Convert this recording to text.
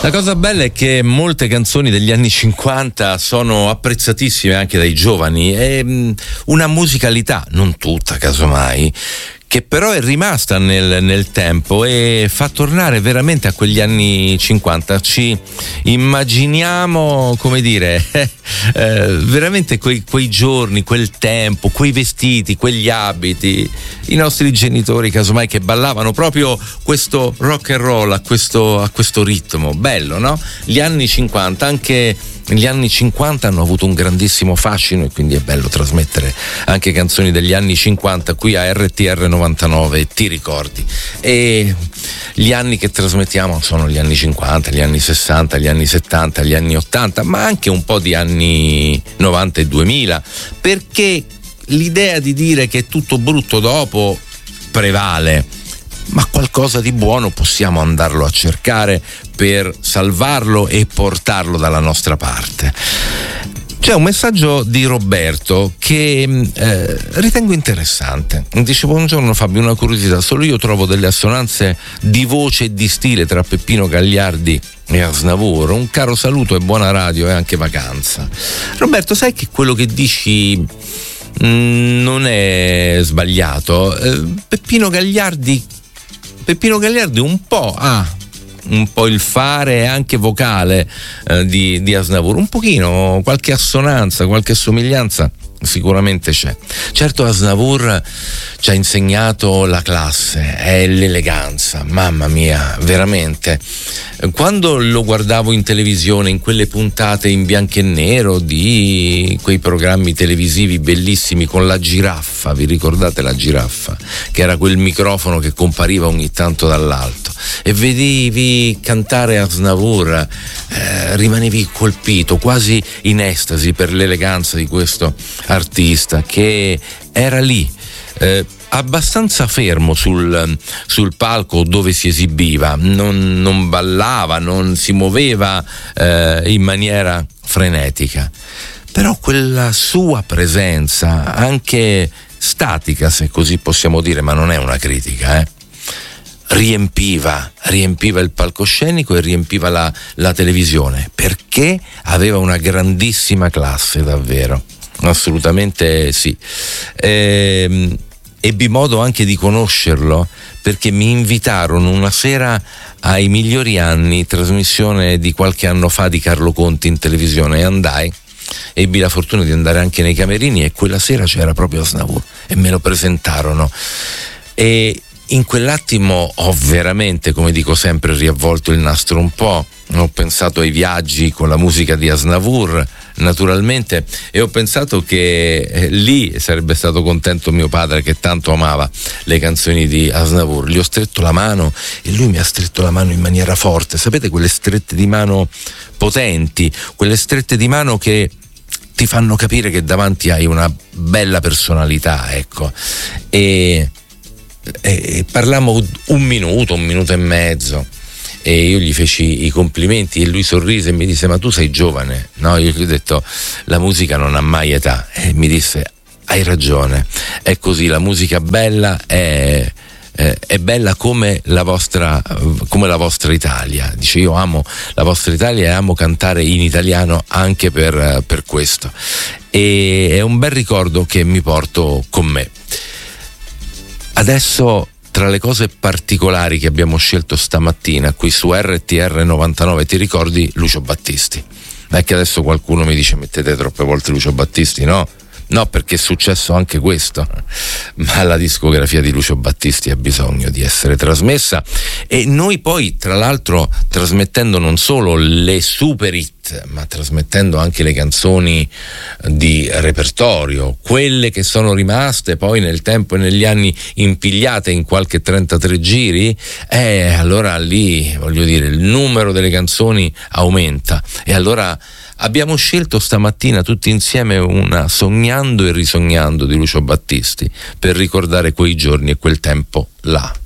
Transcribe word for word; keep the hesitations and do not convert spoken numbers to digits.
La cosa bella è che molte canzoni degli anni cinquanta sono apprezzatissime anche dai giovani, è una musicalità, non tutta casomai, che però è rimasta nel, nel tempo e fa tornare veramente a quegli anni cinquanta. Ci immaginiamo, come dire, eh, eh, veramente quei, quei giorni, quel tempo, quei vestiti, quegli abiti, i nostri genitori casomai che ballavano proprio questo rock and roll a questo, a questo ritmo. Bello, no? Gli anni cinquanta, anche gli anni cinquanta hanno avuto un grandissimo fascino e quindi è bello trasmettere anche canzoni degli anni cinquanta qui a R T R novantanove, ti ricordi? E gli anni che trasmettiamo sono gli anni cinquanta, gli anni sessanta, gli anni settanta, gli anni ottanta, ma anche un po' di anni novanta e duemila, perché l'idea di dire che è tutto brutto dopo prevale, ma qualcosa di buono possiamo andarlo a cercare per salvarlo e portarlo dalla nostra parte. C'è un messaggio di Roberto che eh, ritengo interessante. Dice: buongiorno Fabio, una curiosità, solo io trovo delle assonanze di voce e di stile tra Peppino Gagliardi e Aznavour. Un caro saluto e buona radio e anche vacanza. Roberto, sai che quello che dici mh, non è sbagliato. eh, Peppino Gagliardi Peppino Gagliardi un po' ha un po' il fare anche vocale eh, di, di Aznavour, un pochino, qualche assonanza, qualche somiglianza sicuramente c'è. Certo, Aznavour ci ha insegnato la classe e l'eleganza, mamma mia, veramente. Quando lo guardavo in televisione, in quelle puntate in bianco e nero di quei programmi televisivi bellissimi con la giraffa, vi ricordate la giraffa? Che era quel microfono che compariva ogni tanto dall'alto, e vedevi cantare Aznavour, eh, rimanevi colpito, quasi in estasi per l'eleganza di questo artista che era lì, eh, abbastanza fermo sul, sul palco dove si esibiva, non, non ballava, non si muoveva eh, in maniera frenetica, però quella sua presenza, anche statica se così possiamo dire, ma non è una critica, eh, riempiva riempiva il palcoscenico e riempiva la, la televisione, perché aveva una grandissima classe, davvero, assolutamente sì. Ehm, ebbi modo anche di conoscerlo perché mi invitarono una sera ai Migliori Anni, trasmissione di qualche anno fa di Carlo Conti in televisione, e andai, ebbi la fortuna di andare anche nei camerini e quella sera c'era proprio Aznavour e me lo presentarono, e in quell'attimo ho veramente, come dico sempre, riavvolto il nastro un po'. Ho pensato ai viaggi con la musica di Aznavour, naturalmente, e ho pensato che eh, lì sarebbe stato contento mio padre, che tanto amava le canzoni di Aznavour. Gli ho stretto la mano e lui mi ha stretto la mano in maniera forte. Sapete, quelle strette di mano potenti, quelle strette di mano che ti fanno capire che davanti hai una bella personalità, ecco. E E parlammo un minuto, un minuto e mezzo, e io gli feci i complimenti e lui sorrise e mi disse: ma tu sei giovane, no? Io gli ho detto: la musica non ha mai età, e mi disse: hai ragione, è così, la musica bella è, è, è bella come la vostra come la vostra Italia. Dice: io amo la vostra Italia e amo cantare in italiano anche per, per questo, e è un bel ricordo che mi porto con me. Adesso, tra le cose particolari che abbiamo scelto stamattina qui su R T R novantanove, ti ricordi Lucio Battisti? Non è che adesso qualcuno mi dice: mettete troppe volte Lucio Battisti, no? No, perché è successo anche questo, ma la discografia di Lucio Battisti ha bisogno di essere trasmessa, e noi poi, tra l'altro, trasmettendo non solo le super hit, ma trasmettendo anche le canzoni di repertorio, quelle che sono rimaste poi nel tempo e negli anni impigliate in qualche trentatré giri, eh, allora lì, voglio dire, il numero delle canzoni aumenta, e allora abbiamo scelto stamattina tutti insieme una Sognando e risognando di Lucio Battisti per ricordare quei giorni e quel tempo là.